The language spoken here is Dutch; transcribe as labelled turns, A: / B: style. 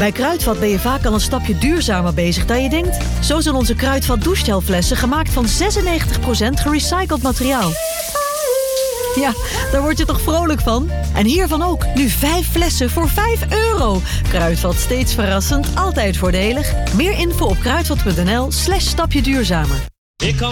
A: Bij Kruidvat ben je vaak al een stapje duurzamer bezig dan je denkt. Zo zijn onze Kruidvat douchegel-flessen gemaakt van 96% gerecycled materiaal. Ja, daar word je toch vrolijk van? En hiervan ook. Nu 5 flessen voor €5. Kruidvat, steeds verrassend, altijd voordelig. Meer info op kruidvat.nl/stapje duurzamer.
B: Ik kan